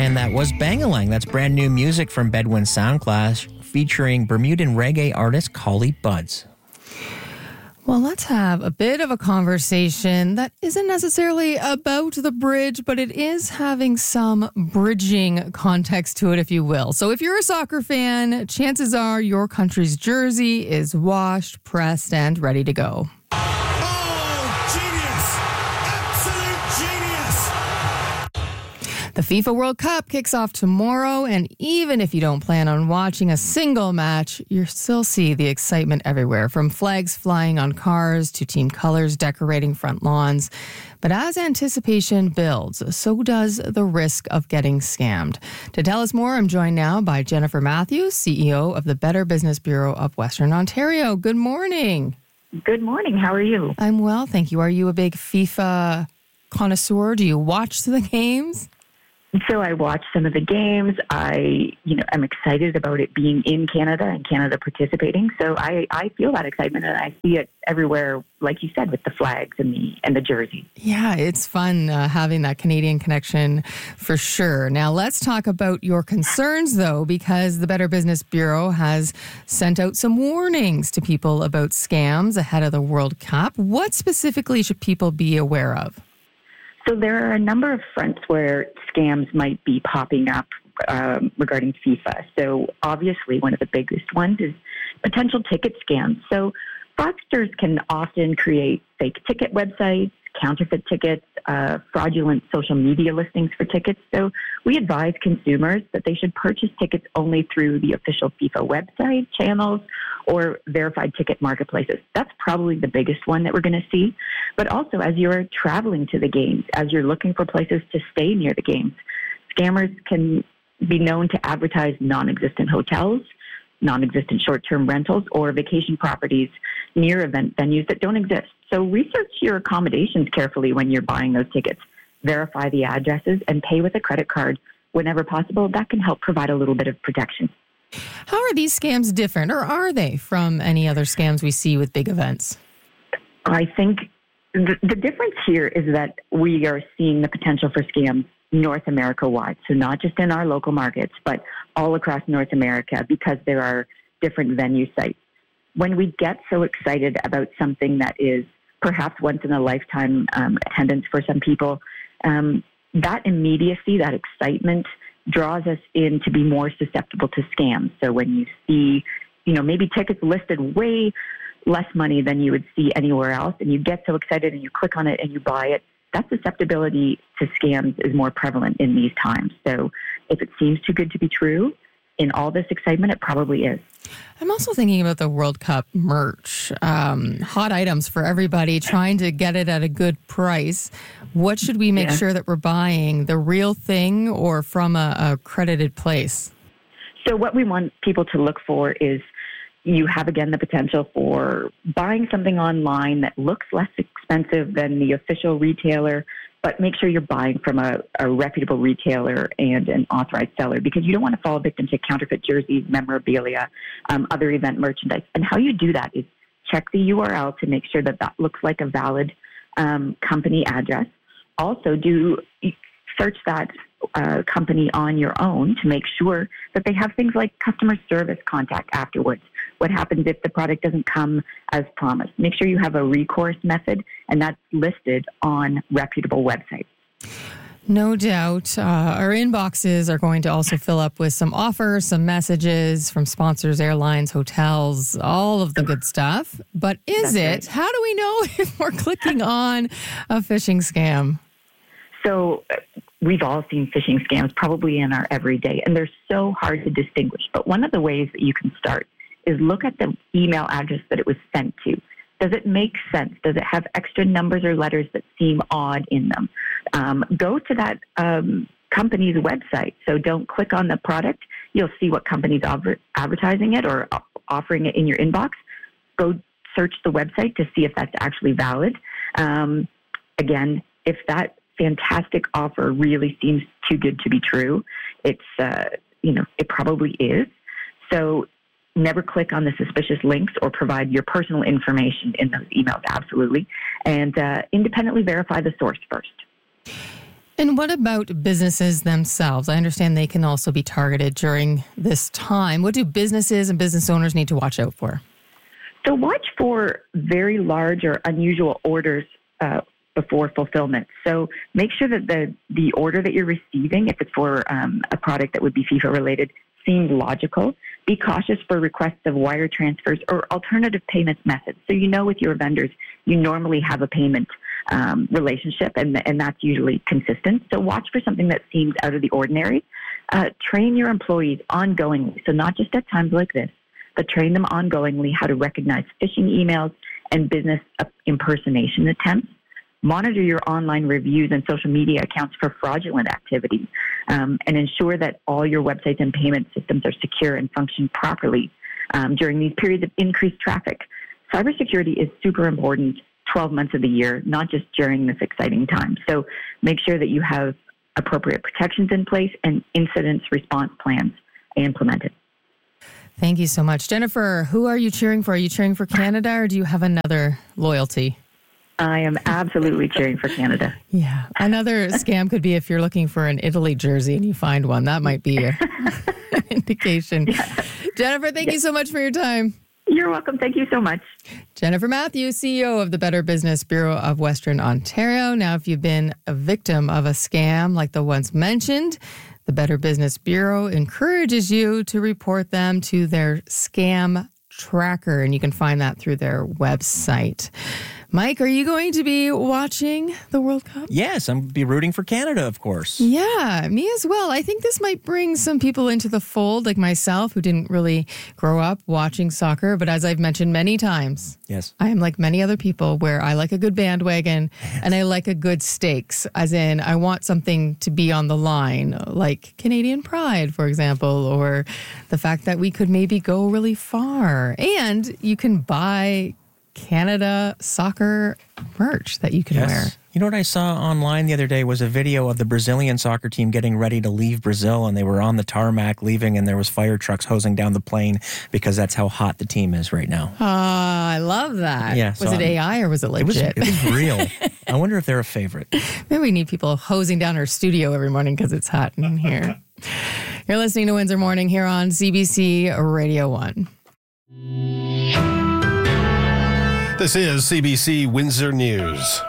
And that was Bangalang. That's brand new music from Bedouin Soundclash featuring Bermudan reggae artist Collie Buddz. Well, let's have a bit of a conversation that isn't necessarily about the bridge, but it is having some bridging context to it, if you will. So if you're a soccer fan, chances are your country's jersey is washed, pressed, and ready to go. The FIFA World Cup kicks off tomorrow, and even if you don't plan on watching a single match, you'll still see the excitement everywhere, from flags flying on cars to team colors decorating front lawns. But as anticipation builds, so does the risk of getting scammed. To tell us more, I'm joined now by Jennifer Matthews, CEO of the Better Business Bureau of Western Ontario. Good morning. Good morning. How are you? I'm well, thank you. Are you a big FIFA connoisseur? Do you watch the games? So I watch some of the games. I'm excited about it being in Canada and Canada participating. So I feel that excitement, and I see it everywhere, like you said, with the flags and the jersey. Yeah, it's fun having that Canadian connection for sure. Now let's talk about your concerns, though, because the Better Business Bureau has sent out some warnings to people about scams ahead of the World Cup. What specifically should people be aware of? So there are a number of fronts where scams might be popping up regarding FIFA. So obviously one of the biggest ones is potential ticket scams. So fraudsters can often create fake ticket websites, counterfeit tickets, fraudulent social media listings for tickets. So we advise consumers that they should purchase tickets only through the official FIFA website, channels, or verified ticket marketplaces. That's probably the biggest one that we're going to see. But also, as you're traveling to the games, as you're looking for places to stay near the games, scammers can be known to advertise non-existent hotels, non-existent short-term rentals, or vacation properties near event venues that don't exist. So research your accommodations carefully when you're buying those tickets. Verify the addresses and pay with a credit card whenever possible. That can help provide a little bit of protection. How are these scams different, or are they, from any other scams we see with big events? I think the difference here is that we are seeing the potential for scams North America-wide. So not just in our local markets, but all across North America, because there are different venue sites. When we get so excited about something that is perhaps once in a lifetime attendance for some people, that immediacy, that excitement draws us in to be more susceptible to scams. So when you see, maybe tickets listed way less money than you would see anywhere else, and you get so excited and you click on it and you buy it, that susceptibility to scams is more prevalent in these times. So if it seems too good to be true, in all this excitement, it probably is. I'm also thinking about the World Cup merch, hot items for everybody, trying to get it at a good price. What should we make sure that we're buying, the real thing or from a accredited place? So what we want people to look for is you have, again, the potential for buying something online that looks less expensive than the official retailer, but make sure you're buying from a reputable retailer and an authorized seller, because you don't want to fall victim to counterfeit jerseys, memorabilia, other event merchandise. And how you do that is check the URL to make sure that looks like a valid company address. Also, search that company on your own to make sure that they have things like customer service contact afterwards. What happens if the product doesn't come as promised? Make sure you have a recourse method, and that's listed on reputable websites. No doubt. Our inboxes are going to also fill up with some offers, some messages from sponsors, airlines, hotels, all of the good stuff. But how do we know if we're clicking on a phishing scam? So we've all seen phishing scams probably in our everyday, and they're so hard to distinguish. But one of the ways that you can start is look at the email address that it was sent to. Does it make sense? Does it have extra numbers or letters that seem odd in them? Go to that company's website. So don't click on the product. You'll see what company's advertising it or offering it in your inbox. Go search the website to see if that's actually valid. Again, if that fantastic offer really seems too good to be true, it probably is. So never click on the suspicious links or provide your personal information in those emails, absolutely. And independently verify the source first. And what about businesses themselves? I understand they can also be targeted during this time. What do businesses and business owners need to watch out for? So watch for very large or unusual orders before fulfillment. So make sure that the order that you're receiving, if it's for a product that would be FIFA related, seems logical. Be cautious for requests of wire transfers or alternative payment methods. So you know with your vendors, you normally have a payment relationship, and that's usually consistent. So watch for something that seems out of the ordinary. Train your employees ongoingly. So not just at times like this, but train them ongoingly how to recognize phishing emails and business impersonation attempts. Monitor your online reviews and social media accounts for fraudulent activity, and ensure that all your websites and payment systems are secure and function properly during these periods of increased traffic. Cybersecurity is super important 12 months of the year, not just during this exciting time. So make sure that you have appropriate protections in place and incident response plans implemented. Thank you so much. Jennifer, who are you cheering for? Are you cheering for Canada, or do you have another loyalty? I am absolutely cheering for Canada. Yeah. Another scam could be if you're looking for an Italy jersey and you find one. That might be an indication. Yeah. Jennifer, thank you so much for your time. You're welcome. Thank you so much. Jennifer Matthews, CEO of the Better Business Bureau of Western Ontario. Now, if you've been a victim of a scam like the ones mentioned, the Better Business Bureau encourages you to report them to their scam tracker, and you can find that through their website. Mike, are you going to be watching the World Cup? Yes, I'm going to be rooting for Canada, of course. Yeah, me as well. I think this might bring some people into the fold, like myself, who didn't really grow up watching soccer. But as I've mentioned many times, yes, I am like many other people where I like a good bandwagon and I like a good stakes, as in I want something to be on the line, like Canadian pride, for example, or the fact that we could maybe go really far. And you can buy Canada soccer merch that you can wear. You know what I saw online the other day was a video of the Brazilian soccer team getting ready to leave Brazil, and they were on the tarmac leaving, and there was fire trucks hosing down the plane because that's how hot the team is right now. I love that. Yeah, was it AI or was it legit? It was real. I wonder if they're a favorite. Maybe we need people hosing down our studio every morning because it's hot in here. You're listening to Windsor Morning here on CBC Radio 1. This is CBC Windsor News.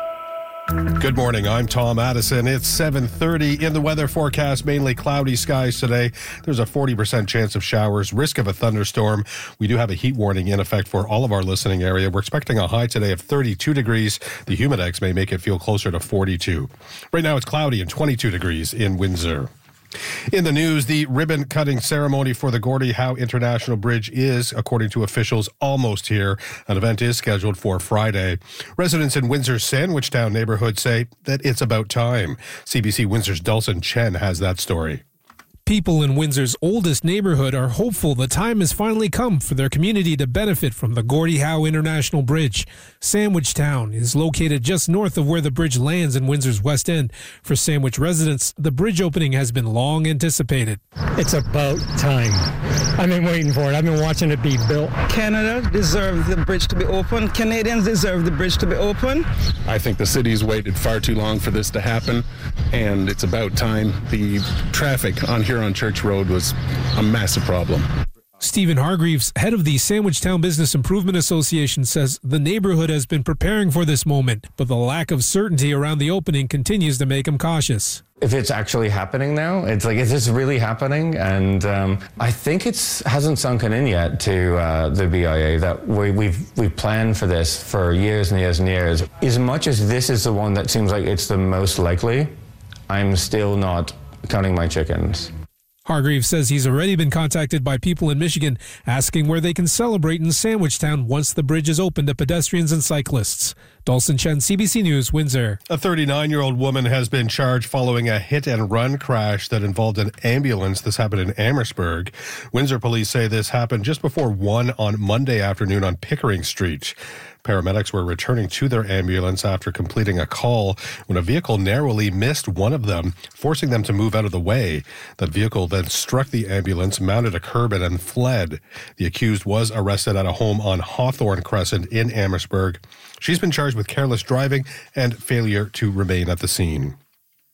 Good morning, I'm Tom Addison. It's 7:30 in the weather forecast, mainly cloudy skies today. There's a 40% chance of showers, risk of a thunderstorm. We do have a heat warning in effect for all of our listening area. We're expecting a high today of 32 degrees. The humidex may make it feel closer to 42. Right now it's cloudy and 22 degrees in Windsor. In the news, the ribbon-cutting ceremony for the Gordie Howe International Bridge is, according to officials, almost here. An event is scheduled for Friday. Residents in Windsor's Sandwichtown neighborhood say that it's about time. CBC Windsor's Dulcin Chen has that story. People in Windsor's oldest neighborhood are hopeful the time has finally come for their community to benefit from the Gordie Howe International Bridge. Sandwichtown is located just north of where the bridge lands in Windsor's West End. For Sandwich residents, the bridge opening has been long anticipated. It's about time. I've been waiting for it. I've been watching it be built. Canada deserves the bridge to be open. Canadians deserve the bridge to be open. I think the city's waited far too long for this to happen, and it's about time. The traffic on here on Church Road was a massive problem. Stephen Hargreaves, head of the Sandwichtown Business Improvement Association, says the neighborhood has been preparing for this moment, but the lack of certainty around the opening continues to make him cautious. If it's actually happening now, it's like, is this really happening? And I think it hasn't sunken in yet to the BIA that we've planned for this for years and years and years. As much as this is the one that seems like it's the most likely, I'm still not counting my chickens. Hargreaves says he's already been contacted by people in Michigan asking where they can celebrate in Sandwichtown once the bridge is open to pedestrians and cyclists. Dulcin Chen, CBC News, Windsor. A 39-year-old woman has been charged following a hit-and-run crash that involved an ambulance. This happened in Amherstburg. Windsor police say this happened just before 1 on Monday afternoon on Pickering Street. Paramedics were returning to their ambulance after completing a call when a vehicle narrowly missed one of them, forcing them to move out of the way. That vehicle then struck the ambulance, mounted a curb, and then fled. The accused was arrested at a home on Hawthorne Crescent in Amherstburg. She's been charged with careless driving and failure to remain at the scene.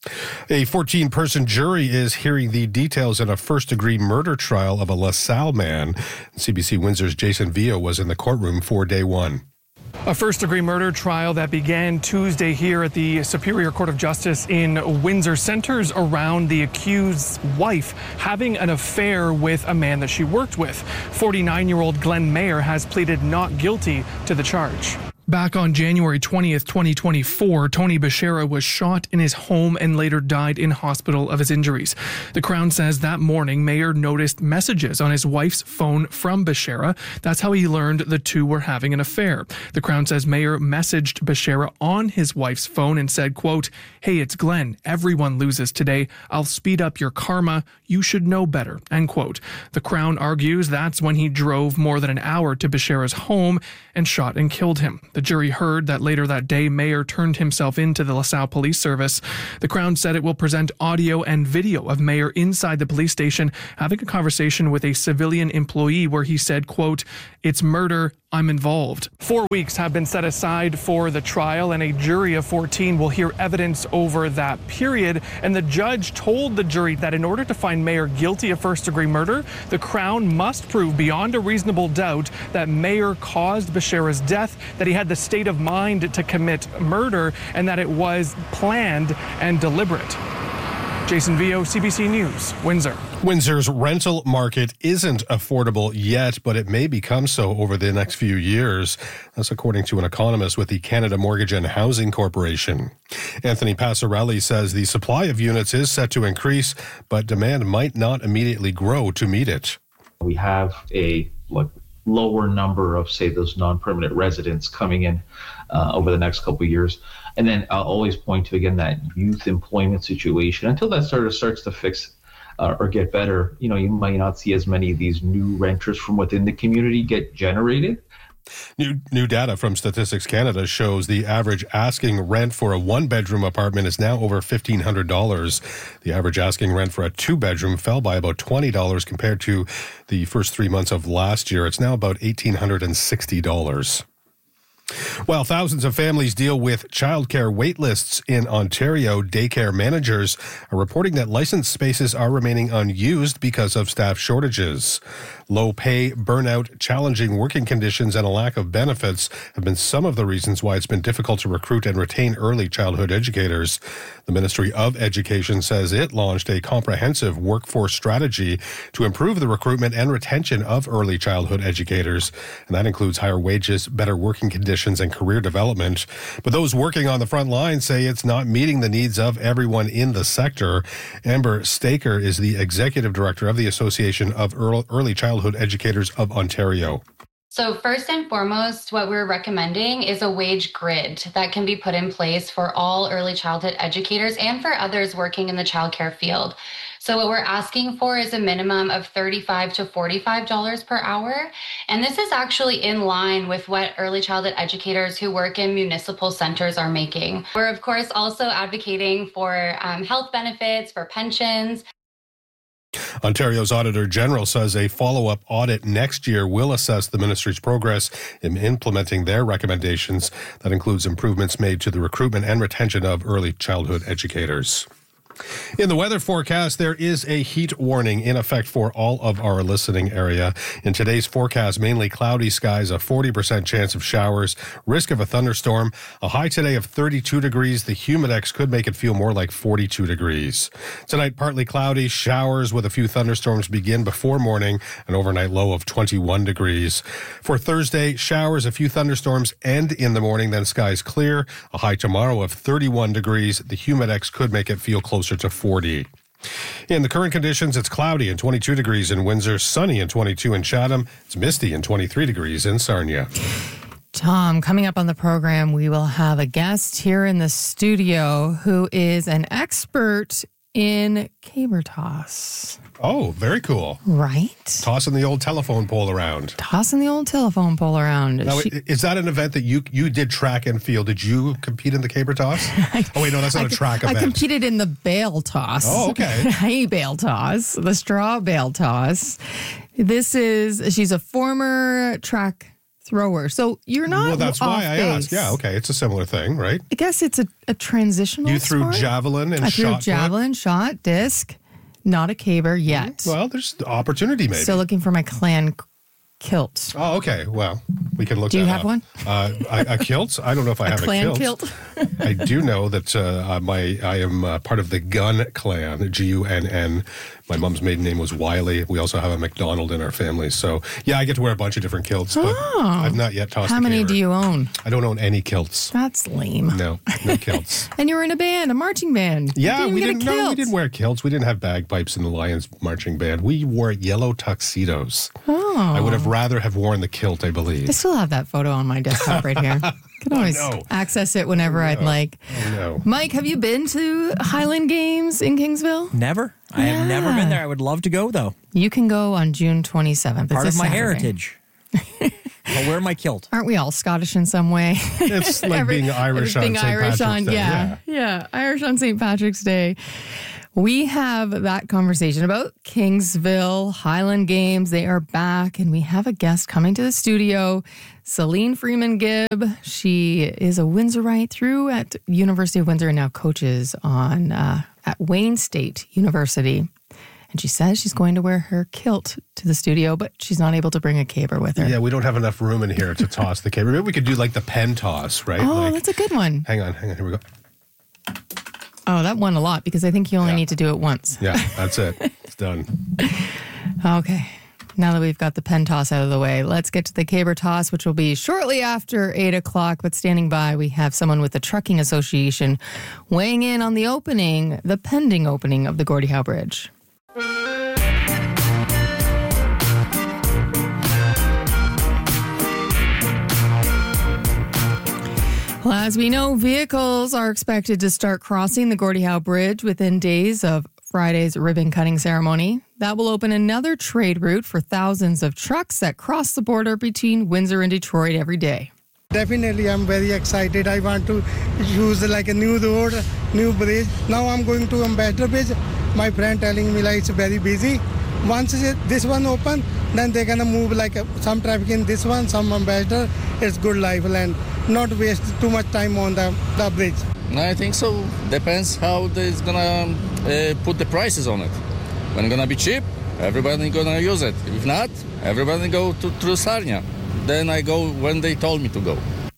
A 14-person jury is hearing the details in a first-degree murder trial of a LaSalle man. CBC Windsor's Jason Vio was in the courtroom for day one. A first-degree murder trial that began Tuesday here at the Superior Court of Justice in Windsor centers around the accused's wife having an affair with a man that she worked with. 49-year-old Glenn Mayer has pleaded not guilty to the charge. Back on January 20th, 2024, Tony Beshara was shot in his home and later died in hospital of his injuries. The Crown says that morning, Mayer noticed messages on his wife's phone from Beshara. That's how he learned the two were having an affair. The Crown says Mayer messaged Beshara on his wife's phone and said, quote, "Hey, it's Glenn. Everyone loses today. I'll speed up your karma. You should know better," end quote. The Crown argues that's when he drove more than an hour to Beshara's home and shot and killed him. The jury heard that later that day, Mayer turned himself into the LaSalle Police Service. The Crown said it will present audio and video of Mayer inside the police station having a conversation with a civilian employee where he said, quote, "It's murder. I'm involved." 4 weeks have been set aside for the trial, and a jury of 14 will hear evidence over that period. And the judge told the jury that in order to find Mayer guilty of first-degree murder, the Crown must prove beyond a reasonable doubt that Mayer caused Beshara's death, that he had the state of mind to commit murder, and that it was planned and deliberate. Jason Vio, CBC News, Windsor. Windsor's rental market isn't affordable yet, but it may become so over the next few years. That's according to an economist with the Canada Mortgage and Housing Corporation. Anthony Passarelli says the supply of units is set to increase, but demand might not immediately grow to meet it. We have a lower number of, say, those non-permanent residents coming in over the next couple of years. And then I'll always point to, again, that youth employment situation. Until that sort of starts to fix or get better, you might not see as many of these new renters from within the community get generated. New data from Statistics Canada shows the average asking rent for a one-bedroom apartment is now over $1,500. The average asking rent for a two-bedroom fell by about $20 compared to the first 3 months of last year. It's now about $1,860. While thousands of families deal with childcare wait lists in Ontario, daycare managers are reporting that licensed spaces are remaining unused because of staff shortages. Low pay, burnout, challenging working conditions, and a lack of benefits have been some of the reasons why it's been difficult to recruit and retain early childhood educators. The Ministry of Education says it launched a comprehensive workforce strategy to improve the recruitment and retention of early childhood educators. And that includes higher wages, better working conditions, and career development. But those working on the front line say it's not meeting the needs of everyone in the sector. Amber Staker is the Executive Director of the Association of Early Childhood Educators of Ontario. So first and foremost, what we're recommending is a wage grid that can be put in place for all early childhood educators and for others working in the childcare field. So what we're asking for is a minimum of $35 to $45 per hour. And this is actually in line with what early childhood educators who work in municipal centers are making. We're, of course, also advocating for health benefits, for pensions. Ontario's Auditor General says a follow-up audit next year will assess the ministry's progress in implementing their recommendations. That includes improvements made to the recruitment and retention of early childhood educators. In the weather forecast, there is a heat warning in effect for all of our listening area. In today's forecast, mainly cloudy skies, a 40% chance of showers, risk of a thunderstorm, a high today of 32 degrees. The humidex could make it feel more like 42 degrees. Tonight, partly cloudy, showers with a few thunderstorms begin before morning, an overnight low of 21 degrees. For Thursday, showers, a few thunderstorms end in the morning, then skies clear, a high tomorrow of 31 degrees. The humidex could make it feel closer to 40. In the current conditions, it's cloudy and 22 degrees in Windsor, sunny and 22 in Chatham. It's misty and 23 degrees in Sarnia. Tom, coming up on the program, we will have a guest here in the studio who is an expert in caber toss. Oh, very cool. Right? Tossing the old telephone pole around. Tossing the old telephone pole around. Now, is that an event that you did track and field? Did you compete in the caber toss? Oh, wait, no, that's not a track event. I competed in the bale toss. Oh, okay. Hay bale toss, the straw bale toss. She's a former track thrower. So you're not Well, that's off why I base. asked. Yeah, okay. It's a similar thing, right? I guess it's a transitional You threw sport. javelin and I shot threw put? javelin, shot, disc. Not a caber yet. Well, there's opportunity maybe. Still looking for my clan kilt. Oh, okay. Well, we can look Do you that have up. one? A kilt? I don't know if I have a clan kilt. kilt? I do know that I am part of the Gunn clan, Gunn. My mom's maiden name was Wiley. We also have a McDonald in our family. So, yeah, I get to wear a bunch of different kilts, but I've not yet tossed How a many caber. do you own? I don't own any kilts. That's lame. No kilts. And you were in a band, a marching band. Yeah, you we didn't didn't. get a No, we kilt. didn't wear kilts. We didn't have bagpipes in the Lions marching band. We wore yellow tuxedos. Oh. I would have rather have worn the kilt, I believe. I still have that photo on my desktop right here. Can always access it whenever I'd like. Oh, no. Mike, have you been to Highland Games in Kingsville? Never. I have never been there. I would love to go, though. You can go on June 27th. Part It's of a my Saturday. heritage. I'll wear my kilt. Aren't we all Scottish in some way? It's like being Irish on St. Patrick's Day. Yeah, Irish on St. Patrick's Day. We have that conversation about Kingsville, Highland Games. They are back, and we have a guest coming to the studio, Celine Freeman Gibb. She is a Windsorite through at University of Windsor and now coaches on at Wayne State University. And she says she's going to wear her kilt to the studio, but she's not able to bring a caber with her. Yeah, we don't have enough room in here to toss the caber. Maybe we could do like the pen toss, right? Oh, like, that's a good one. Hang on. Here we go. Oh, that won a lot because I think you only need to do it once. Yeah, that's it. It's done. Okay. Now that we've got the pen toss out of the way, let's get to the caber toss, which will be shortly after 8 o'clock. But standing by, we have someone with the Trucking Association weighing in on the pending opening of the Gordie Howe Bridge. Well, as we know, vehicles are expected to start crossing the Gordie Howe Bridge within days of Friday's ribbon cutting ceremony. That will open another trade route for thousands of trucks that cross the border between Windsor and Detroit every day. Definitely, I'm very excited. I want to use like a new road, new bridge. Now I'm going to Ambassador Bridge. My friend telling me like it's very busy. Once this one open, then they're gonna move like some traffic in this one, some Ambassador. It's good life and not waste too much time on the bridge. I think so. Depends how they're gonna put the prices on it. When it's gonna be cheap, everybody gonna use it. If not, everybody go through Sarnia. Then I go when they told me to go.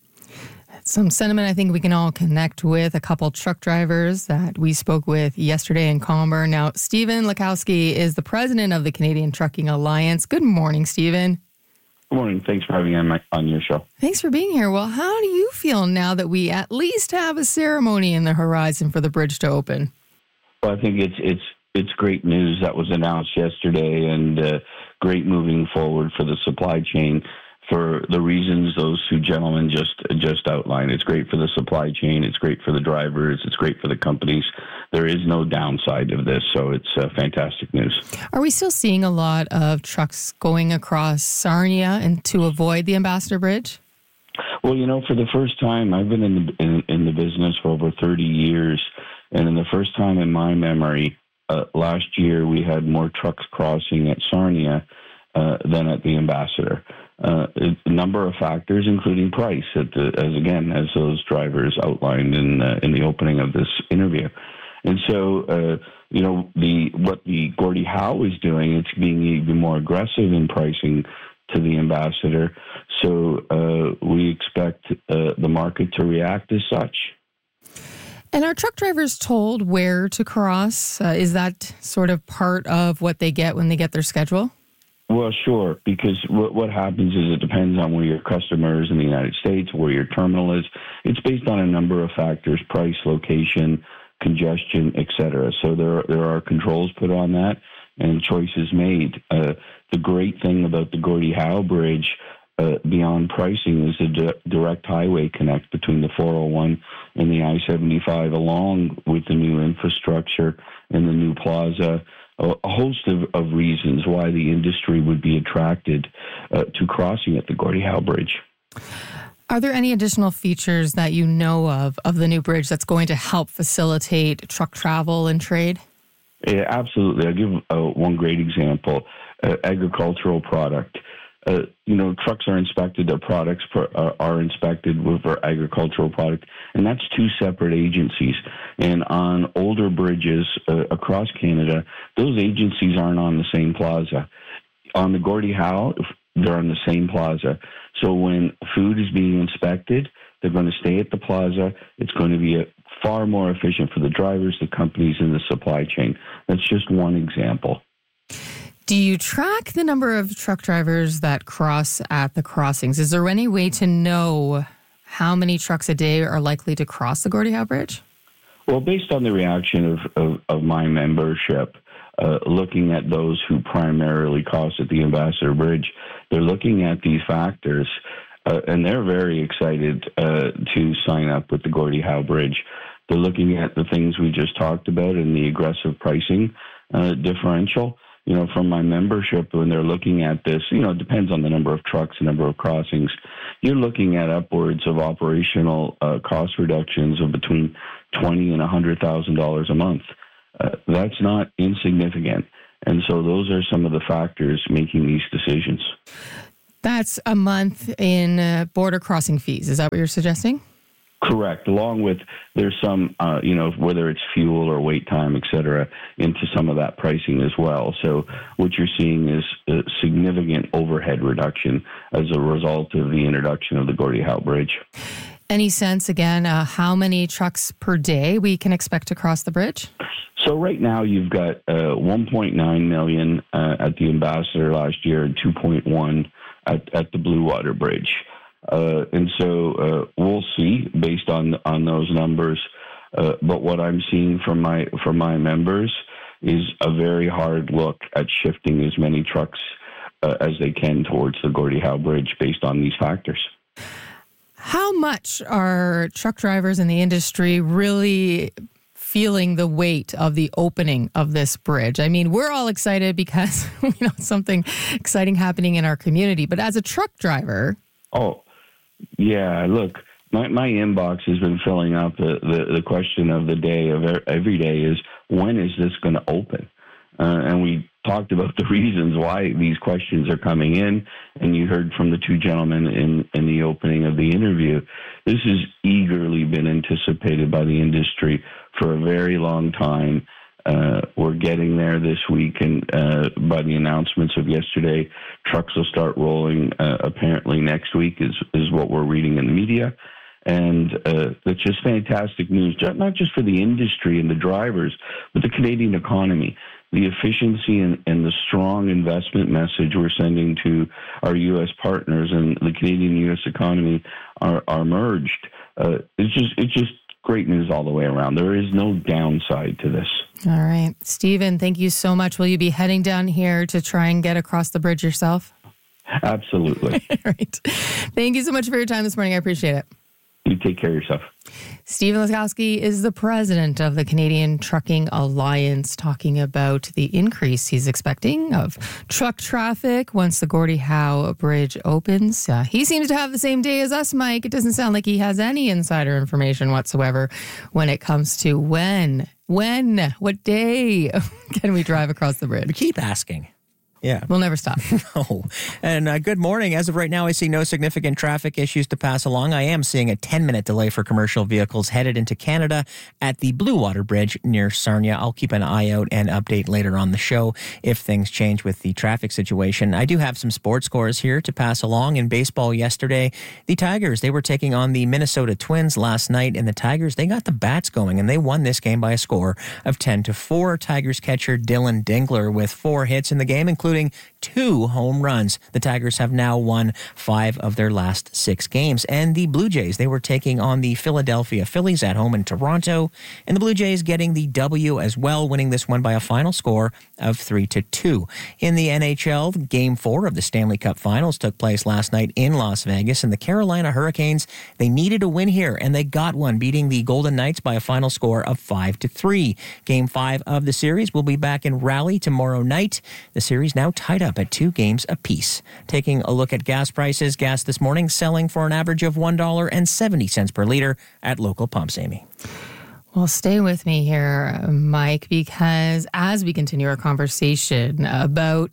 Some sentiment I think we can all connect with. A couple truck drivers that we spoke with yesterday in Comber. Now, Stephen Lakowski is the president of the Canadian Trucking Alliance. Good morning, Stephen. Good morning. Thanks for having me on your show. Thanks for being here. Well, how do you feel now that we at least have a ceremony in the horizon for the bridge to open? Well, I think it's great news that was announced yesterday, and great moving forward for the supply chain for the reasons those two gentlemen just outlined. It's great for the supply chain. It's great for the drivers. It's great for the companies. There is no downside of this, so it's fantastic news. Are we still seeing a lot of trucks going across Sarnia and to avoid the Ambassador Bridge? Well, for the first time, I've been in the business for over 30 years, and in the first time in my memory, last year we had more trucks crossing at Sarnia than at the Ambassador. A number of factors, including price, as those drivers outlined in the opening of this interview. And so, what the Gordie Howe is doing, it's being even more aggressive in pricing to the Ambassador. So we expect the market to react as such. And are truck drivers told where to cross? Is that sort of part of what they get when they get their schedule? Well, sure, because what happens is it depends on where your customer is in the United States, where your terminal is. It's based on a number of factors: price, location, congestion, etc. So there are controls put on that and choices made. The great thing about the Gordie Howe Bridge, beyond pricing, is the direct highway connect between the 401 and the I-75, along with the new infrastructure and the new plaza. A host of reasons why the industry would be attracted to crossing at the Gordie Howe Bridge. Are there any additional features that you know of the new bridge that's going to help facilitate truck travel and trade? Yeah, absolutely. I'll give one great example. Agricultural product. trucks are inspected, their products are inspected for agricultural product, and that's two separate agencies. And on older bridges across Canada, those agencies aren't on the same plaza. On the Gordie Howe, they're on the same plaza. So when food is being inspected, they're going to stay at the plaza. It's going to be far more efficient for the drivers, the companies, and the supply chain. That's just one example. Do you track the number of truck drivers that cross at the crossings? Is there any way to know how many trucks a day are likely to cross the Gordie Howe Bridge? Well, based on the reaction of my membership, looking at those who primarily cross at the Ambassador Bridge, they're looking at these factors, and they're very excited to sign up with the Gordie Howe Bridge. They're looking at the things we just talked about and the aggressive pricing differential. From my membership, when they're looking at this, it depends on the number of trucks, the number of crossings. You're looking at upwards of operational cost reductions of between $20,000 and $100,000 a month. That's not insignificant. And so those are some of the factors making these decisions. That's a month in border crossing fees. Is that what you're suggesting? Correct. Along with there's some, whether it's fuel or wait time, et cetera, into some of that pricing as well. So what you're seeing is a significant overhead reduction as a result of the introduction of the Gordie Howe Bridge. Any sense, again, how many trucks per day we can expect to cross the bridge? So right now you've got 1.9 million at the Ambassador last year and 2.1 at the Blue Water Bridge. And so we'll see based on those numbers. But what I'm seeing from my members is a very hard look at shifting as many trucks as they can towards the Gordie Howe Bridge based on these factors. How much are truck drivers in the industry really feeling the weight of the opening of this bridge? I mean, we're all excited because something exciting happening in our community. But as a truck driver... Oh, yeah, look, my inbox has been filling up. The question of the day, of every day, is when is this going to open? And we talked about the reasons why these questions are coming in, and you heard from the two gentlemen in the opening of the interview. This has eagerly been anticipated by the industry for a very long time. We're getting there this week, and by the announcements of yesterday, trucks will start rolling apparently next week is what we're reading in the media. And it's just fantastic news, not just for the industry and the drivers, but the Canadian economy. The efficiency and the strong investment message we're sending to our U.S. partners and the Canadian-U.S. economy are merged. It's just great news all the way around. There is no downside to this. All right. Stephen, thank you so much. Will you be heading down here to try and get across the bridge yourself? Absolutely. All right. Thank you so much for your time this morning. I appreciate it. You take care of yourself. Stephen Laskowski is the president of the Canadian Trucking Alliance, talking about the increase he's expecting of truck traffic once the Gordie Howe Bridge opens. He seems to have the same day as us, Mike. It doesn't sound like he has any insider information whatsoever when it comes to what day can we drive across the bridge? We keep asking. Yeah. We'll never stop. No. And good morning. As of right now, I see no significant traffic issues to pass along. I am seeing a 10-minute delay for commercial vehicles headed into Canada at the Blue Water Bridge near Sarnia. I'll keep an eye out and update later on the show if things change with the traffic situation. I do have some sports scores here to pass along. In baseball yesterday, the Tigers, they were taking on the Minnesota Twins last night, and the Tigers, they got the bats going, and they won this game by a score of 10-4. Tigers catcher Dylan Dingler with 4 hits in the game, including 2 home runs. The Tigers have now won 5 of their last 6 games. And the Blue Jays, they were taking on the Philadelphia Phillies at home in Toronto. And the Blue Jays getting the W as well, winning this one by a final score of 3-2. In the NHL, Game 4 of the Stanley Cup Finals took place last night in Las Vegas. And the Carolina Hurricanes, they needed a win here, and they got one, beating the Golden Knights by a final score of 5-3. Game 5 of the series will be back in Raleigh tomorrow night. The series now tied up at 2 games apiece. Taking a look at gas prices, gas this morning selling for an average of $1.70 per liter at local pumps, Amy. Well, stay with me here, Mike, because as we continue our conversation about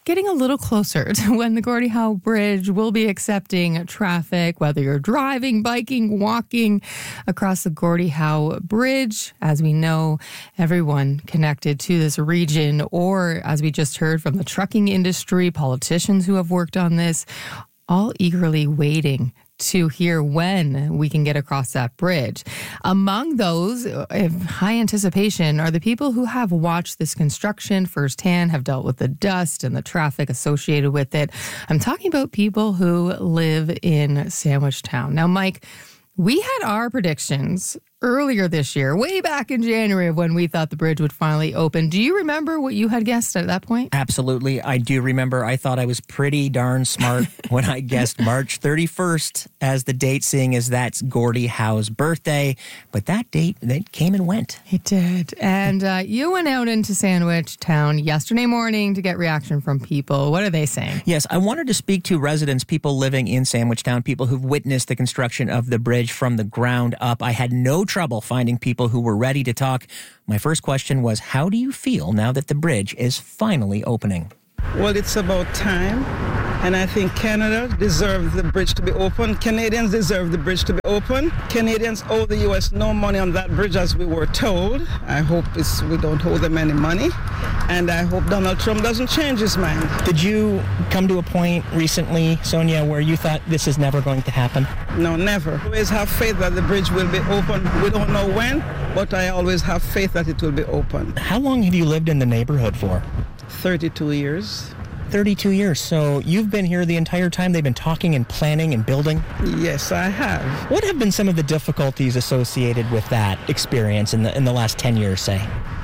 getting a little closer to when the Gordie Howe Bridge will be accepting traffic, whether you're driving, biking, walking across the Gordie Howe Bridge. As we know, everyone connected to this region, or as we just heard from the trucking industry, politicians who have worked on this, all eagerly waiting to hear when we can get across that bridge. Among those in high anticipation are the people who have watched this construction firsthand, have dealt with the dust and the traffic associated with it. I'm talking about people who live in Sandwich Town. Now, Mike, we had our predictions earlier this year, way back in January, of when we thought the bridge would finally open. Do you remember what you had guessed at that point? Absolutely. I do remember. I thought I was pretty darn smart when I guessed March 31st as the date, seeing as that's Gordie Howe's birthday. But that date, that came and went. It did. And you went out into Sandwich Town yesterday morning to get reaction from people. What are they saying? Yes, I wanted to speak to residents, people living in Sandwich Town, people who've witnessed the construction of the bridge from the ground up. I had no trouble finding people who were ready to talk. My first question was, how do you feel now that the bridge is finally opening? Well, it's about time, and I think Canada deserves the bridge to be open. Canadians deserve the bridge to be open. Canadians owe the U.S. no money on that bridge, as we were told. I hope we don't owe them any money, and I hope Donald Trump doesn't change his mind. Did you come to a point recently, Sonia, where you thought this is never going to happen? No, never. I always have faith that the bridge will be open. We don't know when, but I always have faith that it will be open. How long have you lived in the neighborhood for? 32 years. 32 years. So you've been here the entire time they've been talking and planning and building? Yes, I have. What have been some of the difficulties associated with that experience in the last 10 years, say?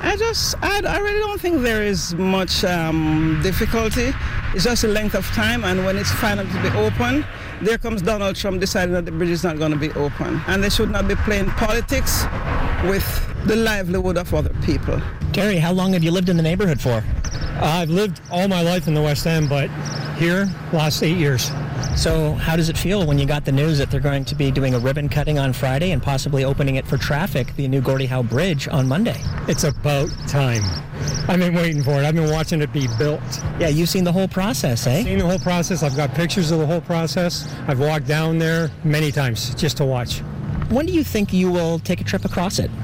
I really don't think there is much difficulty. It's just a length of time, and when it's finally to be open, there comes Donald Trump deciding that the bridge is not going to be open. And they should not be playing politics with the livelihood of other people. Terry, how long have you lived in the neighborhood for? I've lived all my life in the West End, but here, last 8 years. So how does it feel when you got the news that they're going to be doing a ribbon cutting on Friday and possibly opening it for traffic, the new Gordie Howe Bridge, on Monday? It's about time. I've been waiting for it. I've been watching it be built. Yeah, you've seen the whole process, eh? I've seen the whole process. I've got pictures of the whole process. I've walked down there many times just to watch. When do you think you will take a trip across it?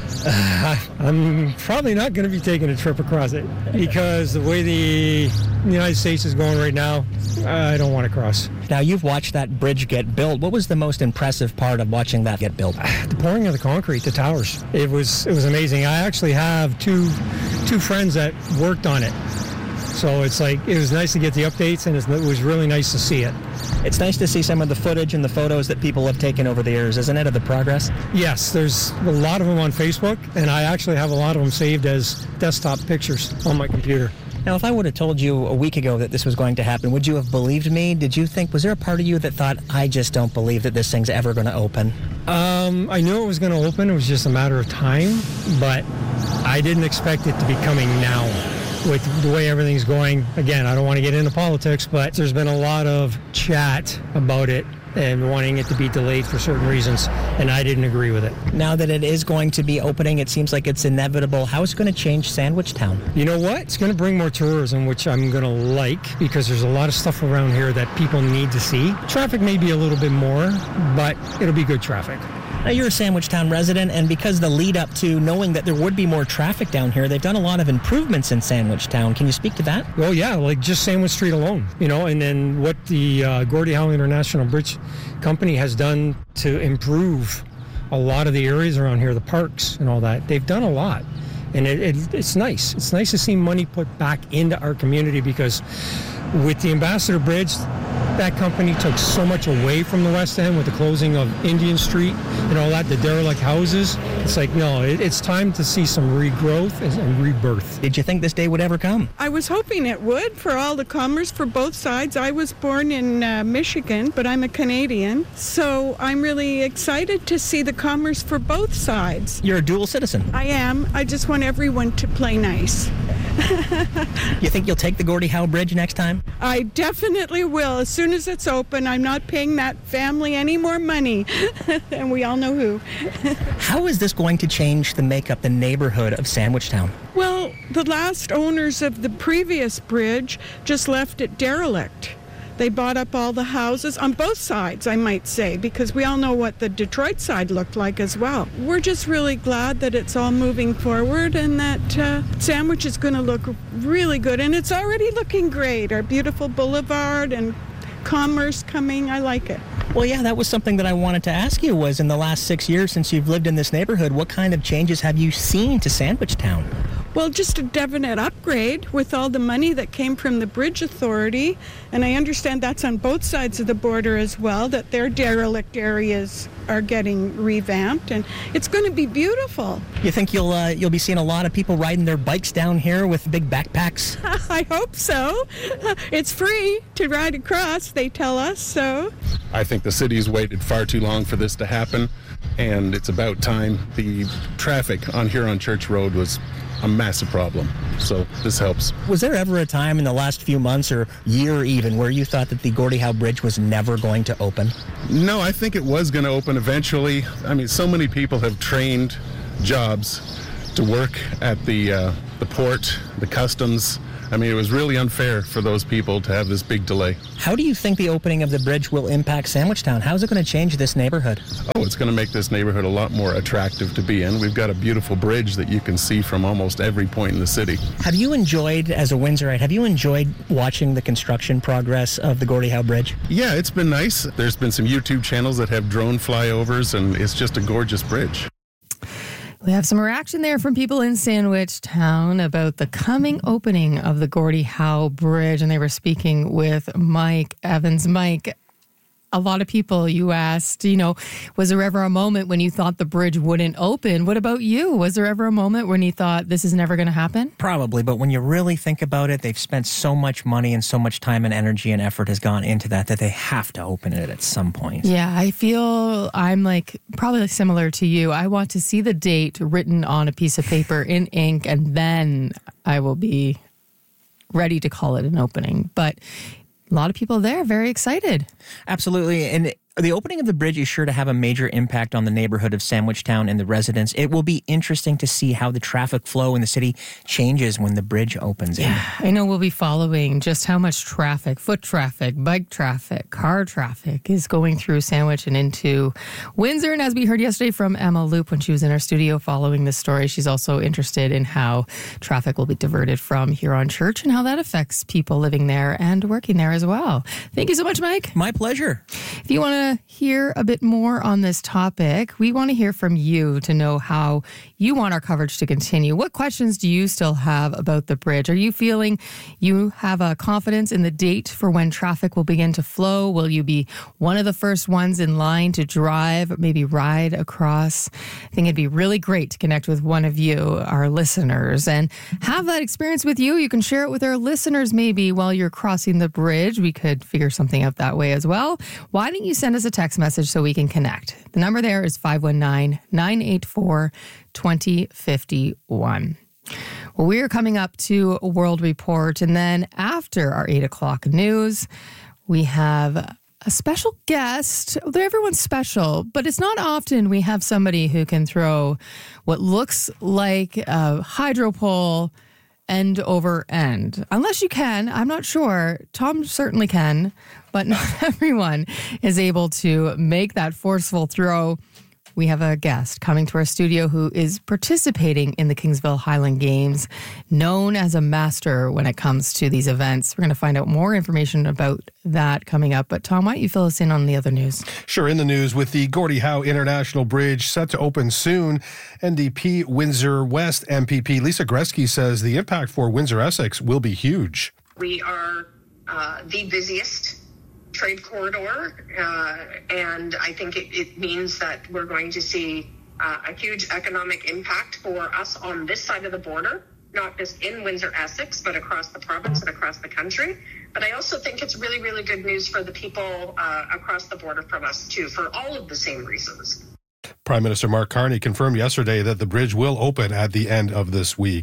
I'm probably not going to be taking a trip across it because the way the United States is going right now, I don't want to cross. Now, you've watched that bridge get built. What was the most impressive part of watching that get built? The pouring of the concrete, the towers. It was amazing. I actually have two friends that worked on it. So it's like, it was nice to get the updates, and it was really nice to see it. It's nice to see some of the footage and the photos that people have taken over the years, isn't it, of the progress? Yes, there's a lot of them on Facebook, and I actually have a lot of them saved as desktop pictures on my computer. Now, if I would have told you a week ago that this was going to happen, would you have believed me? Did you think, was there a part of you that thought, I just don't believe that this thing's ever going to open? I knew it was going to open. It was just a matter of time, but I didn't expect it to be coming now. With the way everything's going, again, I don't want to get into politics, but there's been a lot of chat about it and wanting it to be delayed for certain reasons, and I didn't agree with it. Now that it is going to be opening, it seems like it's inevitable. How is it going to change Sandwich Town? You know what? It's going to bring more tourism, which I'm going to like, because there's a lot of stuff around here that people need to see. Traffic may be a little bit more, but it'll be good traffic. Now, you're a Sandwich Town resident, and because the lead up to knowing that there would be more traffic down here, they've done a lot of improvements in Sandwich Town. Can you speak to that? Well, yeah, like just Sandwich Street alone, and then what the Gordie Howe International Bridge Company has done to improve a lot of the areas around here, the parks and all that. They've done a lot, and it's nice. It's nice to see money put back into our community, because with the Ambassador Bridge, that company took so much away from the West End with the closing of Indian Street and all that, the derelict houses. It's like, no, it's time to see some regrowth and rebirth. Did you think this day would ever come? I was hoping it would, for all the commerce for both sides. I was born in Michigan, but I'm a Canadian, so I'm really excited to see the commerce for both sides. You're a dual citizen. I am. I just want everyone to play nice. You think you'll take the Gordie Howe Bridge next time? I definitely will. As soon as it's open, I'm not paying that family any more money. And we all know who. How is this going to change the makeup, the neighborhood of Sandwich Town? Well, the last owners of the previous bridge just left it derelict. They bought up all the houses on both sides, I might say, because we all know what the Detroit side looked like as well. We're just really glad that it's all moving forward and that Sandwich is going to look really good. And it's already looking great. Our beautiful boulevard and commerce coming. I like it. Well, yeah, that was something that I wanted to ask you was in the last 6 years since you've lived in this neighborhood, what kind of changes have you seen to Sandwich Town? Well, just a definite upgrade with all the money that came from the Bridge Authority. And I understand that's on both sides of the border as well, that their derelict areas are getting revamped. And it's going to be beautiful. You think you'll be seeing a lot of people riding their bikes down here with big backpacks? I hope so. It's free to ride across, they tell us, so. I think the city's waited far too long for this to happen, and it's about time. The traffic on Huron Church Road was a massive problem, so this helps. Was there ever a time in the last few months or year even where you thought that the Gordie Howe Bridge was never going to open? No, I think it was going to open eventually. I mean, so many people have trained jobs to work at the port, the customs. I mean, it was really unfair for those people to have this big delay. How do you think the opening of the bridge will impact Sandwich Town? How is it going to change this neighborhood? Oh, it's going to make this neighborhood a lot more attractive to be in. We've got a beautiful bridge that you can see from almost every point in the city. Have you enjoyed, as a Windsorite, have you enjoyed watching the construction progress of the Gordie Howe Bridge? Yeah, it's been nice. There's been some YouTube channels that have drone flyovers, and it's just a gorgeous bridge. We have some reaction there from people in Sandwich Town about the coming opening of the Gordie Howe Bridge, and they were speaking with Mike Evans. Mike, a lot of people, you asked, was there ever a moment when you thought the bridge wouldn't open? What about you? Was there ever a moment when you thought this is never going to happen? Probably, but when you really think about it, they've spent so much money and so much time and energy and effort has gone into that they have to open it at some point. Yeah, I feel I'm probably similar to you. I want to see the date written on a piece of paper in ink, and then I will be ready to call it an opening. But a lot of people there very excited. Absolutely. And the opening of the bridge is sure to have a major impact on the neighborhood of Sandwich Town and the residents. It will be interesting to see how the traffic flow in the city changes when the bridge opens. Yeah, I know we'll be following just how much traffic, foot traffic, bike traffic, car traffic is going through Sandwich and into Windsor. And as we heard yesterday from Emma Loop when she was in our studio following this story, she's also interested in how traffic will be diverted from Huron Church and how that affects people living there and working there as well. Thank you so much, Mike. My pleasure. If you want to hear a bit more on this topic, we want to hear from you to know how you want our coverage to continue. What questions do you still have about the bridge? Are you feeling you have a confidence in the date for when traffic will begin to flow? Will you be one of the first ones in line to drive, maybe ride across? I think it'd be really great to connect with one of you, our listeners, and have that experience with you. You can share it with our listeners maybe while you're crossing the bridge. We could figure something out that way as well. Why don't you send us a text message so we can connect? The number there is 519-984-2051. Well, we are coming up to World Report, and then after our 8 o'clock news, we have a special guest. Everyone's special, but it's not often we have somebody who can throw what looks like a hydro pole end over end. Unless you can, I'm not sure. Tom certainly can, but not everyone is able to make that forceful throw. We have a guest coming to our studio who is participating in the Kingsville Highland Games, known as a master when it comes to these events. We're going to find out more information about that coming up. But Tom, why don't you fill us in on the other news? Sure. In the news, with the Gordie Howe International Bridge set to open soon, NDP Windsor West MPP Lisa Gretzky says the impact for Windsor-Essex will be huge. We are the busiest trade corridor, and I think it means that we're going to see a huge economic impact for us on this side of the border, not just in Windsor-Essex, but across the province and across the country. But I also think it's really, really good news for the people across the border from us, too, for all of the same reasons. Prime Minister Mark Carney confirmed yesterday that the bridge will open at the end of this week.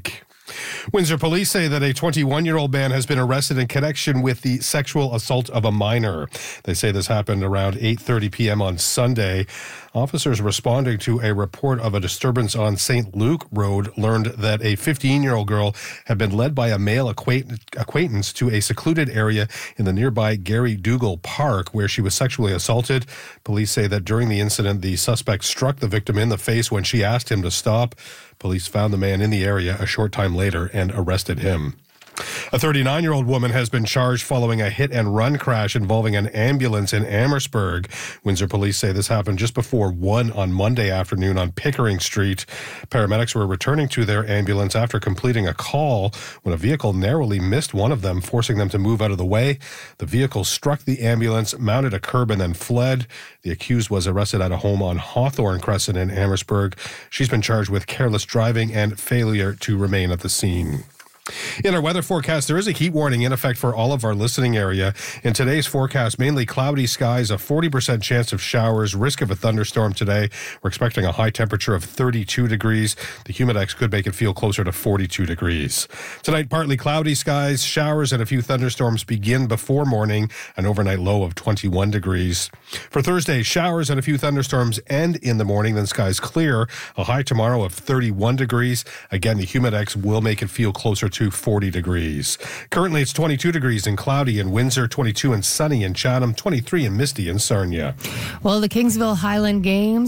Windsor police say that a 21-year-old man has been arrested in connection with the sexual assault of a minor. They say this happened around 8:30 p.m. on Sunday. Officers responding to a report of a disturbance on St. Luke Road learned that a 15-year-old girl had been led by a male acquaintance to a secluded area in the nearby Gary Dougal Park where she was sexually assaulted. Police say that during the incident, the suspect struck the victim in the face when she asked him to stop. Police found the man in the area a short time later and arrested him. A 39-year-old woman has been charged following a hit-and-run crash involving an ambulance in Amherstburg. Windsor police say this happened just before 1 on Monday afternoon on Pickering Street. Paramedics were returning to their ambulance after completing a call when a vehicle narrowly missed one of them, forcing them to move out of the way. The vehicle struck the ambulance, mounted a curb, and then fled. The accused was arrested at a home on Hawthorne Crescent in Amherstburg. She's been charged with careless driving and failure to remain at the scene. In our weather forecast, there is a heat warning in effect for all of our listening area. In today's forecast, mainly cloudy skies, a 40% chance of showers, risk of a thunderstorm today. We're expecting a high temperature of 32 degrees. The Humidex could make it feel closer to 42 degrees. Tonight, partly cloudy skies, showers and a few thunderstorms begin before morning, an overnight low of 21 degrees. For Thursday, showers and a few thunderstorms end in the morning, then skies clear, a high tomorrow of 31 degrees. Again, the Humidex will make it feel closer to 40 degrees. Currently, it's 22 degrees and cloudy in Windsor, 22 and sunny in Chatham, 23 and misty in Sarnia. Well, the Kingsville Highland Games